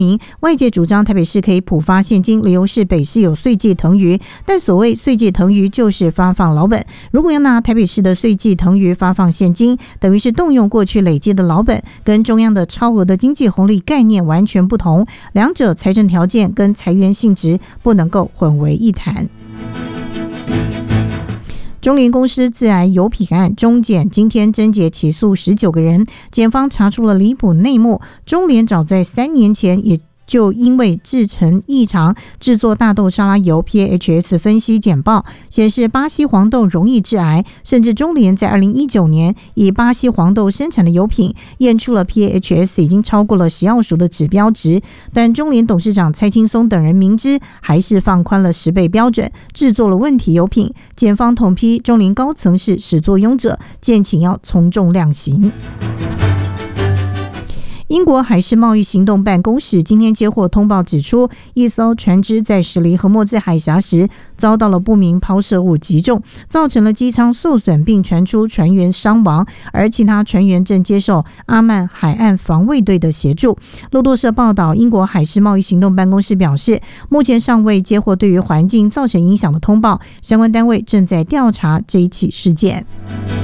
外界主张台北市可以普发现金，理由是北市有岁季腾余，但所谓岁季腾余就是发放老本，如果要拿台北市的岁季腾余发放现金，等于是动用过去累积的老本，跟中央的超额的经济红利概念完全不同，两者财政条件跟财源性质不能够混为一谈。中联公司自癌油品案，中检今天侦结起诉19个人，检方查出了离谱内幕，中联早在3年前也就因为制成异常制作大豆沙拉油 PAHS 分析简报显示巴西黄豆容易致癌，甚至中联在2019年以巴西黄豆生产的油品验出了 PAHS 已经超过了食药署的指标值，但中联董事长蔡清松等人明知还是放宽了10倍标准，制作了问题油品，检方统批中联高层是始作俑者，建请要从重量刑。英国海事贸易行动办公室今天接获通报指出，一艘船只在驶离荷默兹海峡时遭到了不明抛射物击中，造成了机舱受损，并传出船员伤亡，而其他船员正接受阿曼海岸防卫队的协助。路透社报道，英国海事贸易行动办公室表示，目前尚未接获对于环境造成影响的通报，相关单位正在调查这一起事件。